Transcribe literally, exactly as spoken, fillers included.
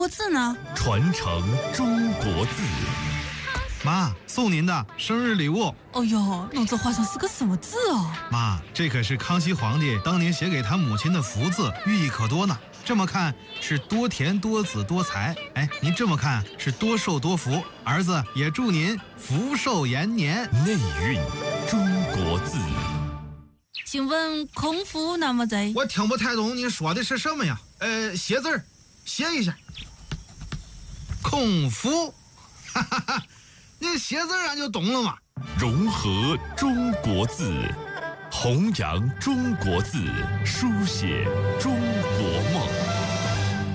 我字呢？ 传承中国字。 妈，送您的生日礼物。 哦哟，侬这画上是个什么字哦？ 妈，这可是康熙皇帝当年写给他母亲的福字，寓意可多呢。这么看是多田多子多财，哎，您这么看是多寿多福。儿子也祝您福寿延年。 内蕴中国字。 请问空腹那么在？ 我听不太懂你说的是什么呀？呃，写字儿，写一下。空腹，哈哈哈，你写字俺就懂了嘛。 融合中国字，弘扬中国字，书写中国梦。